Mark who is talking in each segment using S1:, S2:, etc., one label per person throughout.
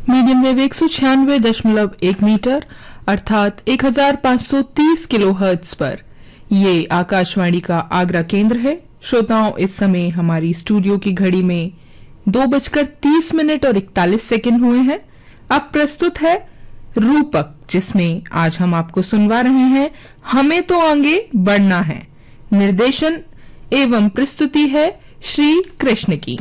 S1: Medium wave 196.1 metre अर्थात 1530 kilohertz पर ये आकाशवाणी का आगरा केंद्र है। श्रोताओं, इस समय हमारी स्टूडियो की घड़ी में 2:30 और 41 सेकंड हुए हैं। अब प्रस्तुत है रूपक, जिसमें आज हम आपको सुनवा रहे हैं हमें तो आगे बढ़ना है। निर्देशन एवं प्रस्तुति है श्री कृष्ण की।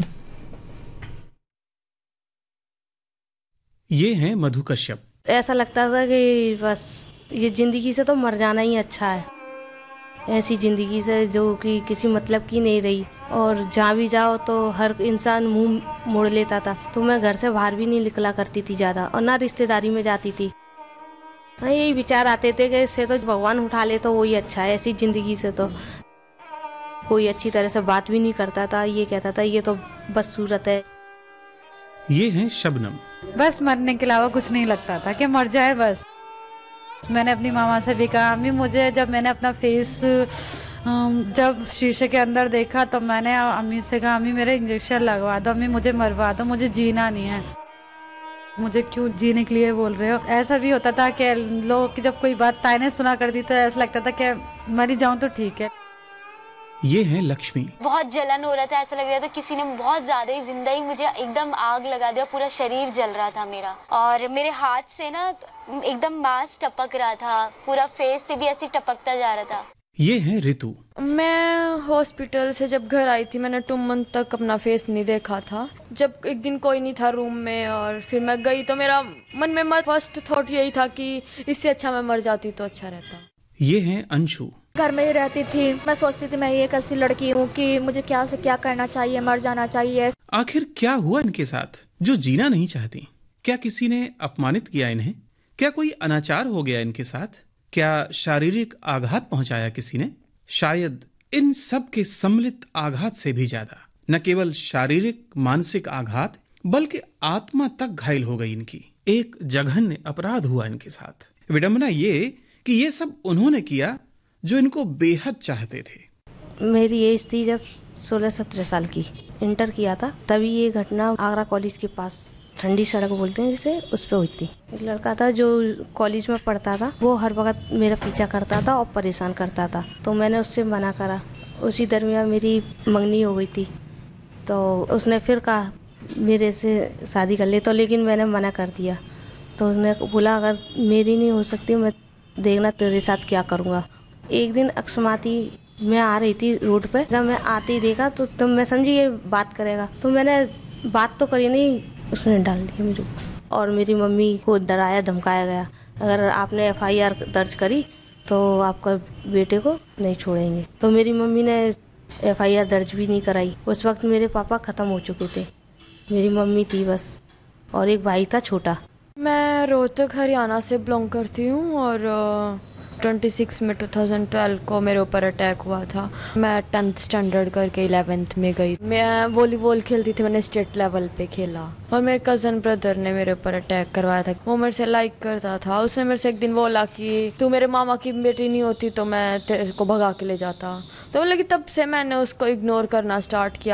S2: ये हैं मधु कश्यप।
S3: ऐसा लगता था कि बस ये जिंदगी से तो मर जाना ही अच्छा है, ऐसी जिंदगी से जो कि किसी मतलब की नहीं रही, और जहाँ भी जाओ तो हर इंसान मुंह मोड़ लेता था। तो मैं घर से बाहर भी नहीं निकला करती थी ज़्यादा, और ना रिश्तेदारी में जाती थी। यही विचार आते थे कि इससे तो भगवान उठा ले तो वही अच्छा है। ऐसी जिंदगी से तो कोई अच्छी तरह से बात भी नहीं करता था, ये कहता था ये तो बस सूरत है।
S2: ये हैं शबनम।
S4: बस मरने के अलावा कुछ नहीं लगता था कि मर जाए बस। मैंने अपनी मामा से भी कहा, अम्मी मुझे जब मैंने अपना फेस जब शीशे के अंदर देखा तो मैंने अम्मी से कहा, अम्मी मेरे इंजेक्शन लगवा दो, अम्मी मुझे मरवा दो, मुझे जीना नहीं है। मुझे क्यों जीने के लिए बोल रहे हो। ऐसा भी होता था कि लोगों की जब कोई बात तायने सुना करती तो ऐसा लगता था कि मरी जाऊं तो ठीक है।
S2: ये हैं लक्ष्मी।
S5: बहुत जलन हो रहा था, ऐसा लग रहा था किसी ने बहुत ज्यादा ही जिंदा ही मुझे एकदम आग लगा दिया। पूरा शरीर जल रहा था मेरा, और मेरे हाथ से ना एकदम मांस टपक रहा था, पूरा फेस से भी ऐसे टपकता जा रहा था।
S2: ये हैं ऋतु।
S6: मैं हॉस्पिटल से जब घर आई थी, मैंने 2 मंथ तक अपना फेस नहीं देखा था। जब एक दिन कोई नहीं था रूम में और फिर मैं गई तो मेरा मन में फर्स्ट थॉट यही था कि इससे अच्छा मैं मर जाती तो अच्छा रहता।
S2: ये हैं अंशु।
S7: घर में ही रहती थी, मैं सोचती थी मैं एक ऐसी लड़की हूँ कि मुझे क्या से क्या करना चाहिए, मर जाना चाहिए।
S2: आखिर क्या हुआ इनके साथ जो जीना नहीं चाहती? क्या किसी ने अपमानित किया इन्हें? क्या कोई अनाचार हो गया इनके साथ? क्या शारीरिक आघात पहुंचाया किसी ने? शायद इन सब के सम्मिलित आघात से भी ज्यादा न केवल शारीरिक मानसिक आघात बल्कि आत्मा तक घायल हो गई इनकी। एक जघन्य अपराध हुआ इनके साथ। विडंबना ये कि ये सब उन्होंने किया जो इनको बेहद चाहते थे।
S3: मेरी एज थी जब 16-17 साल की, इंटर किया था, तभी ये घटना आगरा कॉलेज के पास ठंडी सड़क बोलते हैं जिसे, उस पे हुई थी। एक लड़का था जो कॉलेज में पढ़ता था, वो हर वक्त मेरा पीछा करता था और परेशान करता था। तो मैंने उससे मना करा। उसी दरमियान मेरी मंगनी हो गई थी, तो उसने फिर कहा मेरे से शादी कर ले, तो लेकिन मैंने मना कर दिया। तो उसने बोला अगर मेरी नहीं हो सकती मैं देखना तेरे साथ क्या करूँगा। एक दिन अकस्माती मैं आ रही थी रोड पे, जब मैं आते ही देखा तो मैं समझी ये बात करेगा, तो मैंने बात तो करी नहीं, उसने डाल दिया मेरे को। और मेरी मम्मी को डराया धमकाया गया, अगर आपने FIR दर्ज करी तो आपका बेटे को नहीं छोड़ेंगे। तो मेरी मम्मी ने FIR दर्ज भी नहीं कराई। उस वक्त मेरे पापा ख़त्म हो चुके थे, मेरी मम्मी थी बस, और एक भाई था छोटा।
S6: मैं रोहतक हरियाणा से बिलोंग करती हूँ और 26 में 2012 को मेरे ऊपर अटैक हुआ था। मैं 10th स्टैंडर्ड करके 11th में गई। मैं वॉलीबॉल खेलती थी, मैंने स्टेट लेवल पे खेला, और मेरे कज़न ब्रदर ने मेरे ऊपर अटैक करवाया था। वो मेरे से लाइक करता था। उसने मेरे से एक दिन बोला कि तू मेरे मामा की बेटी नहीं होती तो मैं तेरे को भगा के ले जाता। तो बोला कि तब से मैंने उसको इग्नोर करना स्टार्ट किया।